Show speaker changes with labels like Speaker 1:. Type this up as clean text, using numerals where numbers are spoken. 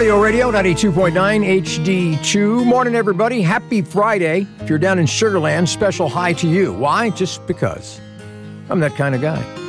Speaker 1: Cordio Radio, 92.9 HD2. Morning, everybody. Happy Friday. If you're down in Sugar Land, special hi to you. Why? Just because. I'm that kind of guy.